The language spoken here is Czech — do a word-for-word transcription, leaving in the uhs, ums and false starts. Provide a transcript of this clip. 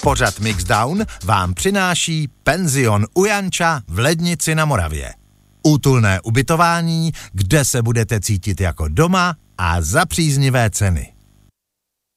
Pořad Mixdown vám přináší penzion u Janča v Lednici na Moravě. Útulné ubytování, kde se budete cítit jako doma a za příznivé ceny.